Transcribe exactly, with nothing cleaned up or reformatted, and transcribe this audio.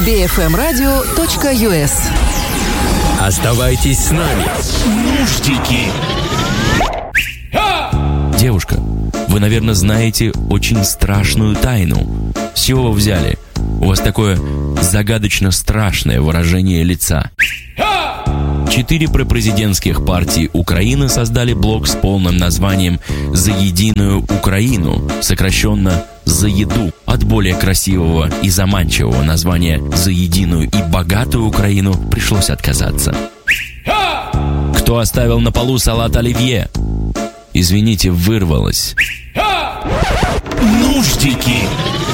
би эф эм радио точка ю эс. Оставайтесь с нами. Нуждики. Девушка, вы, наверное, знаете очень страшную тайну. С чего вы взяли? У вас такое загадочно страшное выражение лица. Четыре пропрезидентских партии Украины создали блок с полным названием «За единую Украину», сокращенно «За еду». От более красивого и заманчивого названия «За единую и богатую Украину» пришлось отказаться. Кто оставил на полу салат оливье? Извините, вырвалось. Нуждики.